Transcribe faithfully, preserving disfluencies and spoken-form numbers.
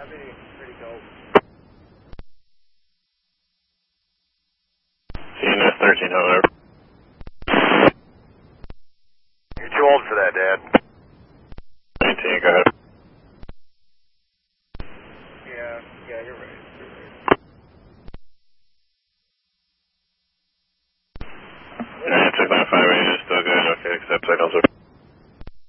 Gravity, pretty dope. C N S thirteen, however. You're too old for that, Dad. nineteen, go ahead. Yeah, yeah, you're right. You're right. Alright, six nine five eight is still good. Okay, accept signals.